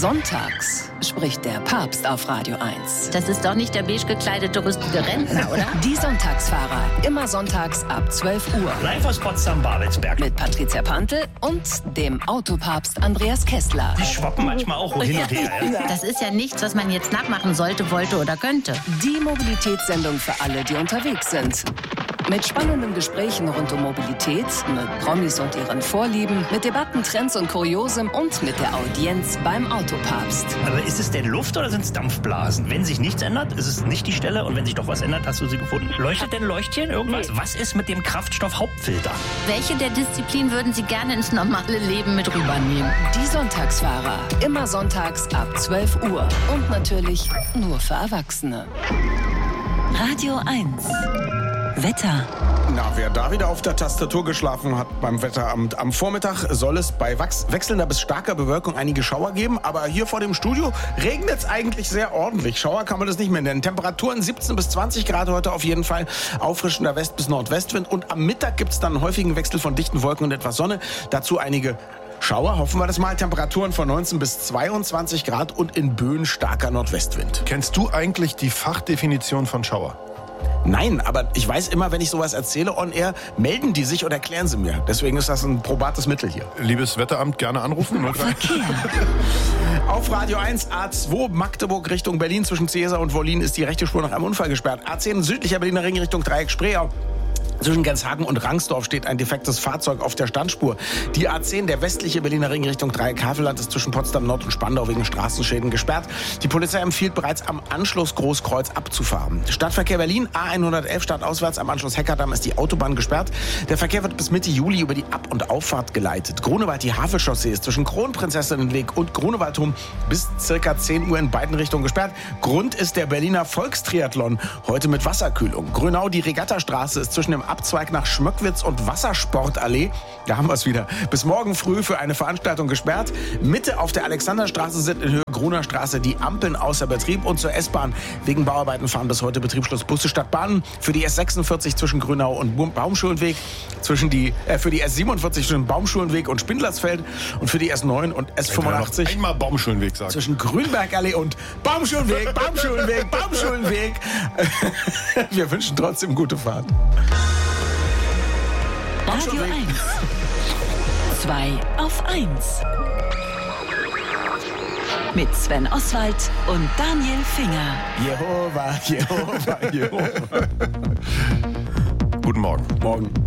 Sonntags spricht der Papst auf Radio 1. Das ist doch nicht der beige gekleidete rüstige Rentner, oder? Die Sonntagsfahrer, immer sonntags ab 12 Uhr. Live aus Potsdam-Babelsberg. Mit Patricia Pantel und dem Autopapst Andreas Kessler. Die schwappen manchmal auch hin und her. Ja? Das ist ja nichts, was man jetzt nachmachen sollte, wollte oder könnte. Die Mobilitätssendung für alle, die unterwegs sind. Mit spannenden Gesprächen rund um Mobilität, mit Promis und ihren Vorlieben, mit Debatten, Trends und Kuriosem und mit der Audienz beim Autopapst. Aber ist es denn Luft oder sind es Dampfblasen? Wenn sich nichts ändert, ist es nicht die Stelle. Und wenn sich doch was ändert, hast du sie gefunden. Leuchtet denn Leuchtchen irgendwas? Nee. Was ist mit dem Kraftstoff-Hauptfilter? Welche der Disziplinen würden Sie gerne ins normale Leben mit rübernehmen? Die Sonntagsfahrer. Immer sonntags ab 12 Uhr. Und natürlich nur für Erwachsene. Radio 1. Wetter. Na, wer da wieder auf der Tastatur geschlafen hat beim Wetteramt. Am Vormittag soll es bei wechselnder bis starker Bewölkung einige Schauer geben. Aber hier vor dem Studio regnet es eigentlich sehr ordentlich. Schauer kann man das nicht mehr nennen. Temperaturen 17 bis 20 Grad heute auf jeden Fall. Auffrischender West- bis Nordwestwind. Und am Mittag gibt es dann einen häufigen Wechsel von dichten Wolken und etwas Sonne. Dazu einige Schauer, hoffen wir das mal. Temperaturen von 19 bis 22 Grad und in Böen starker Nordwestwind. Kennst du eigentlich die Fachdefinition von Schauer? Nein, aber ich weiß immer, wenn ich sowas erzähle on air, melden die sich und erklären sie mir. Deswegen ist das ein probates Mittel hier. Liebes Wetteramt, gerne anrufen. Auf Radio 1 A2 Magdeburg Richtung Berlin zwischen Cäsar und Wollin ist die rechte Spur nach einem Unfall gesperrt. A10 südlicher Berliner Ring Richtung Dreieck Spreeau. Zwischen Genshagen und Rangsdorf steht ein defektes Fahrzeug auf der Standspur. Die A10, der westliche Berliner Ring Richtung Dreieck-Havelland, ist zwischen Potsdam Nord und Spandau wegen Straßenschäden gesperrt. Die Polizei empfiehlt bereits am Anschluss Großkreuz abzufahren. Stadtverkehr Berlin, A111 stadtauswärts, am Anschluss Heckerdamm ist die Autobahn gesperrt. Der Verkehr wird bis Mitte Juli über die Ab- und Auffahrt geleitet. Grunewald, die Havelchaussee ist zwischen Kronprinzessinnenweg und Grunewaldturm bis circa 10 Uhr in beiden Richtungen gesperrt. Grund ist der Berliner Volkstriathlon, heute mit Wasserkühlung. Grünau, die Regattastraße ist zwischen dem Abzweig nach Schmöckwitz und Wassersportallee, da haben wir es wieder, bis morgen früh für eine Veranstaltung gesperrt. Mitte auf der Alexanderstraße sind in Höhe Gruner Straße die Ampeln außer Betrieb und zur S-Bahn. Wegen Bauarbeiten fahren bis heute Betriebsschluss Busse statt Bahnen. Für die S46 zwischen Grünau und Baumschulenweg, für die S47 zwischen Baumschulenweg und Spindlersfeld und für die S9 und S85 einmal Baumschulenweg sagen. Zwischen Grünbergallee und Baumschulenweg, Baumschulenweg, Baumschulenweg. Wir wünschen trotzdem gute Fahrt. Radio 1. 2 auf 1. Mit Sven Oswald und Daniel Finger. Jehova, Jehova, Jehova. Guten Morgen. Morgen.